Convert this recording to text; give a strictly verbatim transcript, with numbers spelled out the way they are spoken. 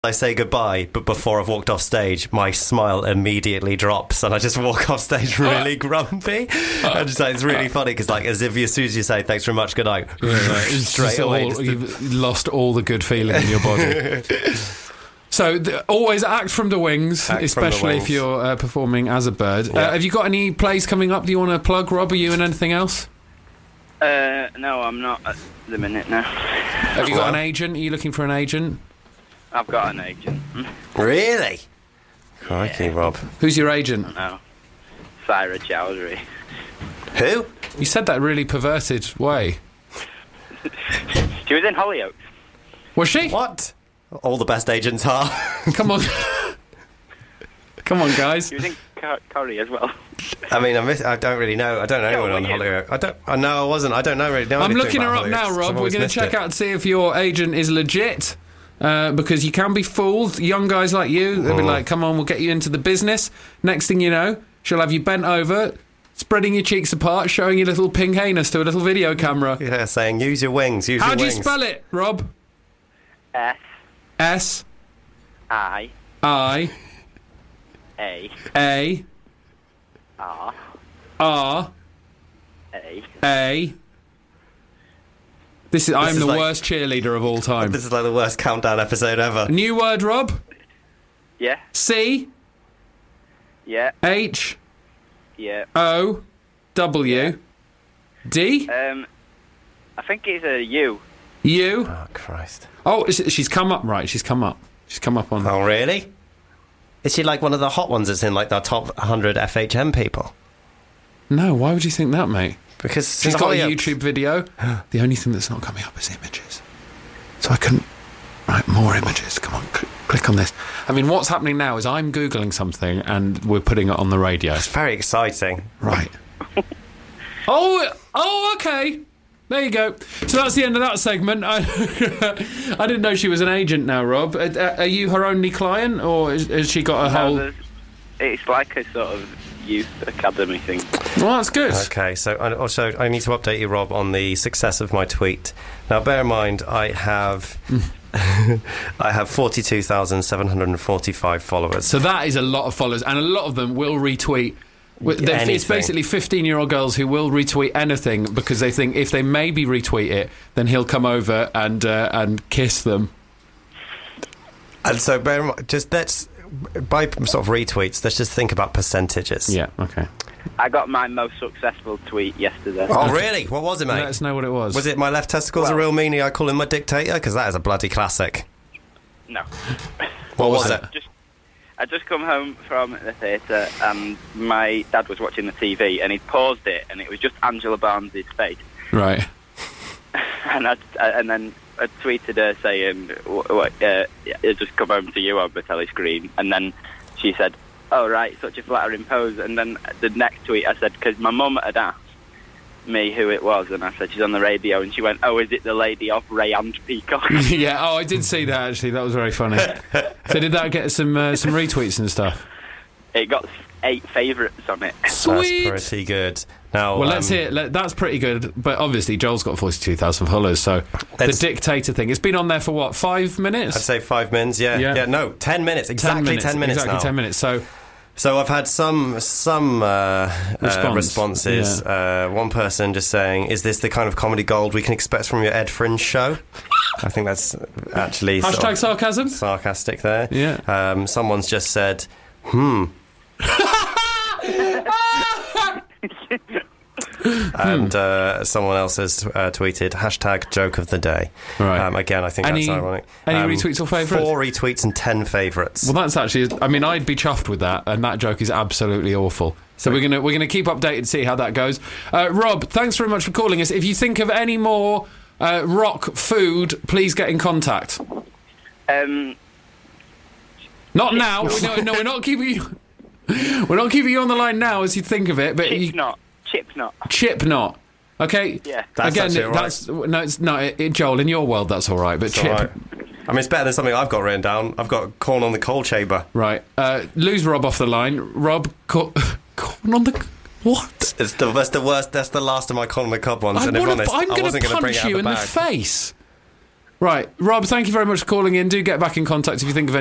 I say goodbye, but before I've walked off stage, my smile immediately drops, and I just walk off stage really grumpy. And just, like, it's really funny because, like, as if as soon as you say thanks very much, good night, yeah, like, straight away, all, just you've lost all the good feeling in your body. So the, always act from the wings, Act especially from the wings. if you're uh, performing as a bird. Yeah. Uh, have you got any plays coming up? Do you want to plug, Rob? Are you in anything else? Uh, no, I'm not at the minute now. Have you got an agent? Are you looking for an agent? I've got an agent. Really? Crikey, Rob. Who's your agent? No. Sarah Chowdhury. Who? You said that really perverted way. She was in Hollyoaks. Was she? What? All the best agents are. Come on. Come on, guys. She was in Cur- Curry as well. I mean, I, miss, I don't really know. I don't know anyone were on you? Hollywood. I don't. I know I wasn't. I don't know really. Know I'm anything looking her about up now, Hollyoaks. Rob. I've We're always going to missed check it. out to see if your agent is legit. Uh, because you can be fooled. Young guys like you, they'll be like, come on, we'll get you into the business. Next thing you know, she'll have you bent over, spreading your cheeks apart, showing your little pink anus to a little video camera. Yeah, saying use your wings. Use How your do you wings. spell it, Rob? S S I I A A R R A. A. This is. I'm is the like- worst cheerleader of all time. This is like the worst countdown episode ever. New word, Rob. Yeah, C yeah, H yeah. O W D Um, I think it's a U. U. Oh Christ! Oh, is- she's come up. Right, she's come up. She's come up on. Oh really? Is she like one of the hot ones that's in like the top one hundred F H M people? No, why would you think that, mate? Because She's in got a Hollyoaks- YouTube video. The only thing that's not coming up is images. So I couldn't. Right, more images. Come on, cl- click on this. I mean, what's happening now is I'm Googling something and we're putting it on the radio. It's very exciting. Right. oh, oh, okay. There you go. So that's the end of that segment. I, I didn't know she was an agent now, Rob. Are, are you her only client, or has, has she got a No, whole... there's- it's like a sort of youth academy thing. Well, that's good. Okay, so I, also I need to update you, Rob, on the success of my tweet. Now, bear in mind, I have I have forty-two thousand seven hundred forty-five followers. So that is a lot of followers, and a lot of them will retweet. With- they're- It's Anything. basically fifteen-year-old girls who will retweet anything because they think if they maybe retweet it, then he'll come over and uh, and kiss them. And so, bear in mind, just let's by sort of retweets. Let's just think about percentages. Yeah. Okay. I got my most successful tweet yesterday. Oh, really? What was it, mate? Let us know what it was. Was it my left testicle's a Well- real meanie? I call him my dictator, because that is a bloody classic. No. What was it? Just, I just come home from the theatre and my dad was watching the T V and he paused it and it was just Angela Barnes' face. Right. And I, and then I tweeted her saying, "What? what uh, it just come home to you on the telly screen." And then she said, "Oh right, such a flattering pose." And then the next tweet I said, because my mum had asked me who it was, and I said she's on the radio, and she went, "Oh, is it the lady off Ray and Peacock?" Yeah. Oh, I did see that actually. That was very funny. So did that get some uh, some retweets and stuff? It got eight favourites on it. Sweet. That's pretty good. Now, Well, let's um, hear. Let, that's pretty good. But obviously, Joel's got forty-two thousand followers. So Let's- the dictator thing. It's been on there for what? Five minutes. I'd say five minutes. Yeah, Yeah. yeah. No, ten minutes. Exactly ten minutes. Exactly now. ten minutes. So So I've had some some uh, Response. uh, responses. Uh, one person just saying, "Is this the kind of comedy gold we can expect from your Ed Fringe show?" I think that's actually sort hashtag of sarcasm. sarcastic there. Yeah. Um, someone's just said, "Hmm." And uh, someone else has uh, tweeted hashtag joke of the day. Right. Um, again, I think Any- that's ironic. any Um, retweets or favourites? Four retweets and ten favourites. Well, that's actually. I mean, I'd be chuffed with that, and that joke is absolutely awful. So we're gonna we're gonna keep updated, see how that goes. Uh, Rob, thanks very much for calling us. If you think of any more uh, rock food, please get in contact. Um, Not now. no, no, we're not keeping you. We're not keeping you on the line now as you think of it, but chip you, knot, chip knot. chip knot. Okay. Yeah. That's Again, actually all right. that's no, it's no, it, it- Joel. In your world, that's all right. But It's chip, all right. I mean, it's better than something I've got written down. I've got corn on the coal chamber. right? Uh, lose Rob off the line. Rob, co- corn on the what? It's the, that's the worst. That's the last of my corn on the cob ones. I and if wanna, honest, I'm I going wasn't to going to bring punch it out you of in the the bag. face. Right, Rob, thank you very much for calling in. Do get back in contact if you think of